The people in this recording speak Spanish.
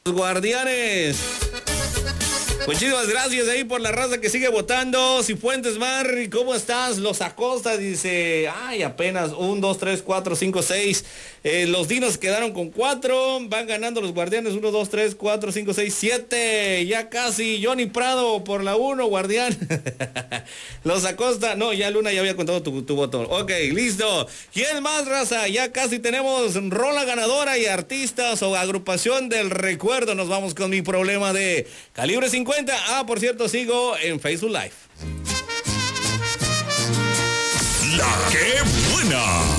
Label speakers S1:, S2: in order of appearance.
S1: Guardianes. Muchísimas gracias ahí por la raza que sigue votando. Cifuentes Mar, ¿cómo estás? Los Acosta dice, ay, apenas 1, 2, 3, 4, 5, 6. Los Dinos quedaron con 4. Van ganando los Guardianes 1, 2, 3, 4, 5, 6, 7. Ya casi. Johnny Prado por la 1, Guardián. Los Acosta, no, ya Luna ya había contado tu voto. Ok, listo. ¿Quién más, raza? Ya casi tenemos rola ganadora y artistas o agrupación del recuerdo. Nos vamos con mi problema de Calibre 50. Por cierto, sigo en Facebook Live.
S2: La que buena.